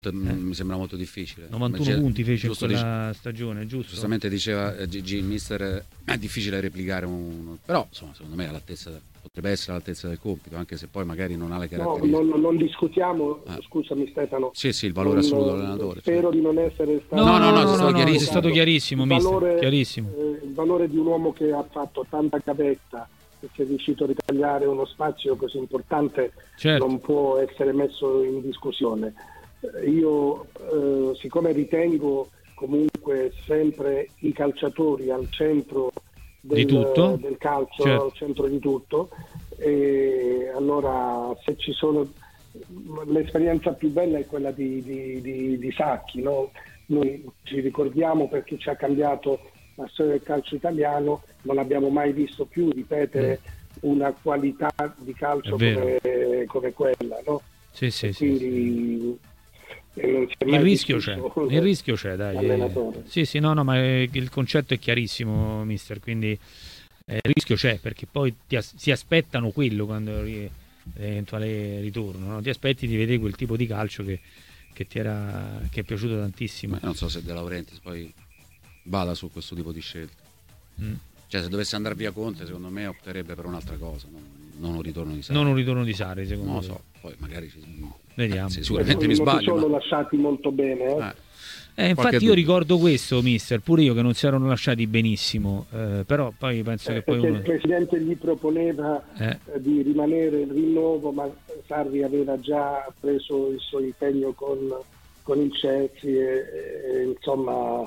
mi sembra molto difficile. 91 punti fece in quella stagione, giusto? Giustamente diceva Gigi, il mister, è difficile replicare però insomma, secondo me potrebbe essere all'altezza del compito, anche se poi magari non ha le caratteristiche. No, non discutiamo, scusami Stefano. Sì, il valore assoluto dell'allenatore. Spero di non essere stato... No, è stato chiarissimo, mister, chiarissimo. Il valore di un uomo che ha fatto tanta gavetta e si è riuscito a ritagliare uno spazio così importante, certo, non può essere messo in discussione. Io siccome ritengo comunque sempre i calciatori al centro del calcio, certo, al centro di tutto, e allora se ci sono, l'esperienza più bella è quella di Sacchi, no? Noi ci ricordiamo perché ci ha cambiato la storia del calcio italiano, non abbiamo mai visto più ripetere una qualità di calcio come quella, no? Sì, quindi il rischio c'è, dai. Sì, no, ma il concetto è chiarissimo, mister, quindi il rischio c'è, perché poi si aspettano quello quando eventuale ritorno, no? Ti aspetti di vedere quel tipo di calcio che è piaciuto tantissimo. Non so se De Laurentiis poi vada su questo tipo di scelte. Cioè, se dovesse andare via Conte, secondo me opterebbe per un'altra cosa, non un ritorno di Sarri. Non un ritorno di Sarri, secondo me. Non lo so, poi magari vediamo. Sicuramente mi sbaglio. Non si sono lasciati molto bene. Infatti io ricordo questo, mister, pure io, che non si erano lasciati benissimo, però poi penso che poi il presidente gli proponeva di rimanere il rinnovo, ma Sarri aveva già preso il suo impegno con il Chelsea e insomma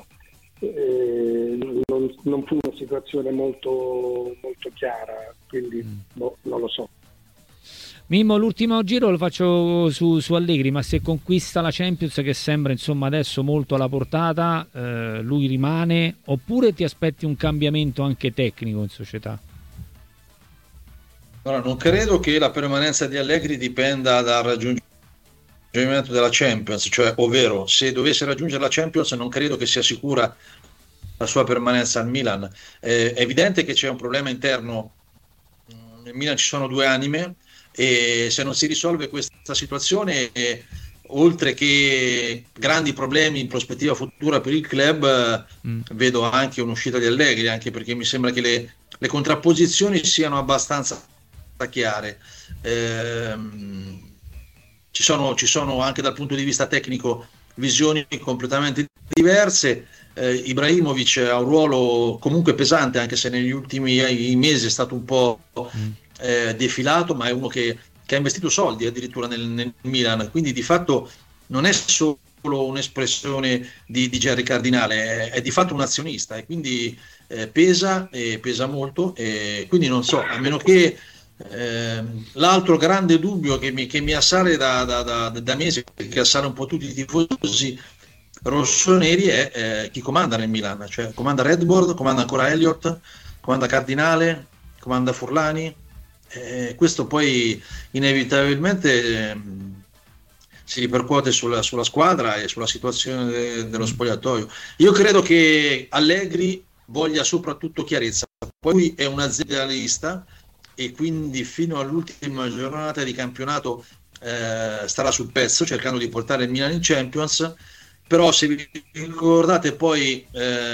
non fu una situazione molto, molto chiara, quindi non lo so. Mimmo, l'ultimo giro lo faccio su Allegri, ma se conquista la Champions, che sembra insomma adesso molto alla portata, lui rimane, oppure ti aspetti un cambiamento anche tecnico in società? Allora, non credo che la permanenza di Allegri dipenda dal raggiungimento della Champions, cioè, ovvero, se dovesse raggiungere la Champions non credo che sia sicura la sua permanenza al Milan. È evidente che c'è un problema interno, nel Milan ci sono due anime, e se non si risolve questa situazione, oltre che grandi problemi in prospettiva futura per il club, vedo anche un'uscita di Allegri, anche perché mi sembra che le contrapposizioni siano abbastanza chiare. Ci sono anche dal punto di vista tecnico visioni completamente diverse. Ibrahimovic ha un ruolo comunque pesante, anche se negli ultimi mesi è stato un po' defilato, ma è uno che ha investito soldi addirittura nel Milan, quindi di fatto non è solo un'espressione di Gerry Cardinale, è di fatto un azionista, e quindi pesa molto, e quindi non so, a meno che l'altro grande dubbio che mi assale da mesi, che assale un po' tutti i tifosi rossoneri, è chi comanda nel Milan, cioè comanda Redbird, comanda ancora Elliott, comanda Cardinale, comanda Furlani. Questo poi inevitabilmente si ripercuote sulla squadra e sulla situazione dello spogliatoio. Io credo che Allegri voglia soprattutto chiarezza, poi lui è un aziendalista e quindi fino all'ultima giornata di campionato starà sul pezzo cercando di portare il Milan in Champions. Però se vi ricordate poi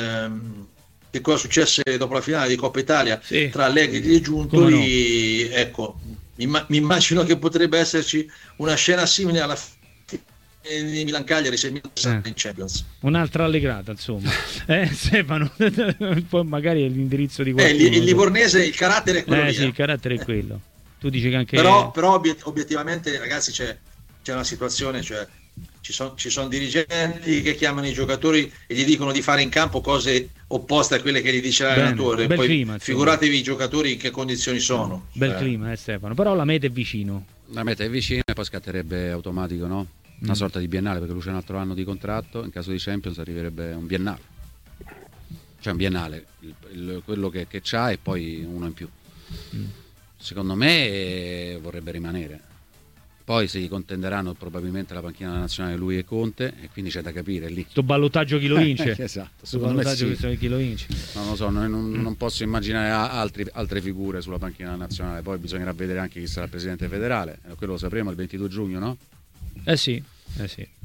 che cosa successe dopo la finale di Coppa Italia tra Allegri e Giuntoli, ecco, mi immagino che potrebbe esserci una scena simile alla fine di Milan-Cagliari, se Milan sarà in Champions. Un'altra allegrata, insomma. Stefano, poi magari è l'indirizzo di qualcuno. Il livornese, il carattere è quello lì. Sì, il carattere è quello. Tu dici che anche... Però obiettivamente, ragazzi, c'è una situazione, cioè ci sono dirigenti che chiamano i giocatori e gli dicono di fare in campo cose opposte a quelle che gli dice l'allenatore. Poi clima, figuratevi i giocatori in che condizioni sono. Bel clima, Stefano. Però la meta è vicino. La meta è vicina e poi scatterebbe automatico, no? Una sorta di biennale, perché lui c'è un altro anno di contratto, in caso di Champions arriverebbe un biennale. Cioè un biennale, quello che c'ha e poi uno in più. Secondo me vorrebbe rimanere. Poi si contenderanno probabilmente la panchina nazionale lui e Conte, e quindi c'è da capire lì. Sto ballottaggio chi lo vince. Esatto, sto ballottaggio chi lo vince. Non lo so, non posso immaginare altre figure sulla panchina nazionale. Poi bisognerà vedere anche chi sarà il presidente federale. Quello lo sapremo il 22 giugno, no? Sì.